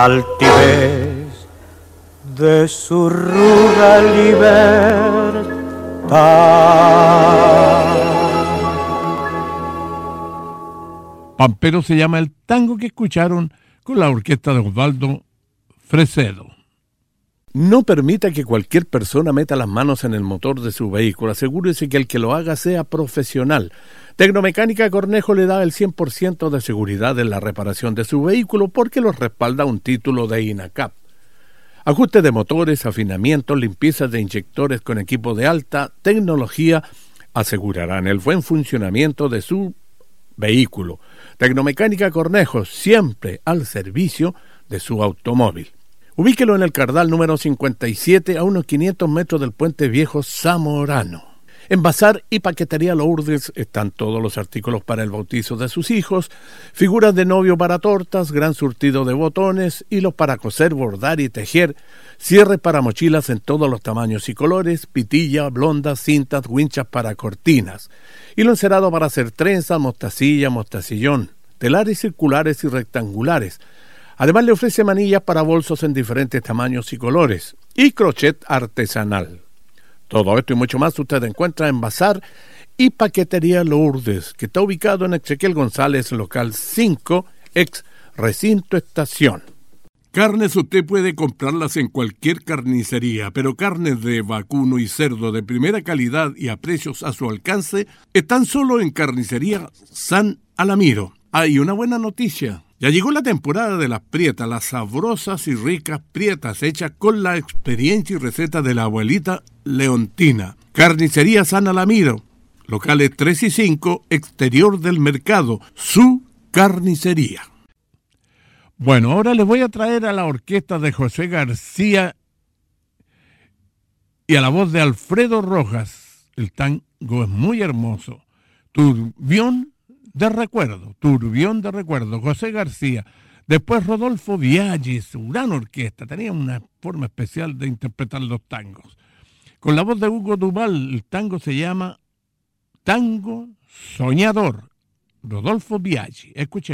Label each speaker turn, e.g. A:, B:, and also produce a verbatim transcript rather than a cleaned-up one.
A: altivez de su ruda libertad.
B: Pampero se llama el tango que escucharon con la orquesta de Osvaldo Fresedo. No permita que cualquier persona meta las manos en el motor de su vehículo. Asegúrese que el que lo haga sea profesional. Tecnomecánica Cornejo le da el cien por ciento de seguridad en la reparación de su vehículo porque lo respalda un título de INACAP. Ajuste de motores, afinamientos, limpiezas de inyectores con equipo de alta tecnología asegurarán el buen funcionamiento de su vehículo. Tecnomecánica Cornejo, siempre al servicio de su automóvil. Ubíquelo en el Cardal número cincuenta y siete, a unos quinientos metros del Puente Viejo Zamorano. En Bazar y Paquetería Lourdes están todos los artículos para el bautizo de sus hijos, figuras de novio para tortas, gran surtido de botones, hilos para coser, bordar y tejer, cierres para mochilas en todos los tamaños y colores, pitilla, blondas, cintas, winchas para cortinas, hilo encerado para hacer trenzas, mostacilla, mostacillón, telares circulares y rectangulares. Además le ofrece manillas para bolsos en diferentes tamaños y colores y crochet artesanal. Todo esto y mucho más usted encuentra en Bazar y Paquetería Lourdes, que está ubicado en Ezequiel González, local cinco, ex Recinto Estación. Carnes usted puede comprarlas en cualquier carnicería, pero carnes de vacuno y cerdo de primera calidad y a precios a su alcance están solo en Carnicería San Alamiro. Hay una buena noticia. Ya llegó la temporada de las prietas, las sabrosas y ricas prietas hechas con la experiencia y receta de la abuelita Leontina. Carnicería San Alamiro, locales tres y cinco, exterior del mercado, su carnicería. Bueno, ahora les voy a traer a la orquesta de José García y a la voz de Alfredo Rojas. El tango es muy hermoso. Turbión de recuerdo, Turbión de recuerdo, José García. Después Rodolfo Biaggi, su gran orquesta, tenía una forma especial de interpretar los tangos. Con la voz de Hugo Duval, el tango se llama Tango Soñador, Rodolfo Biaggi. Escuchen.